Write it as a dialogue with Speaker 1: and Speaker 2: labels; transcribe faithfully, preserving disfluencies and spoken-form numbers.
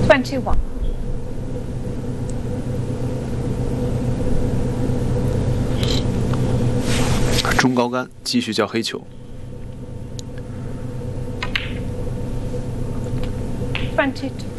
Speaker 1: twenty-one.
Speaker 2: 中高杆继续叫黑球。
Speaker 1: twenty-two.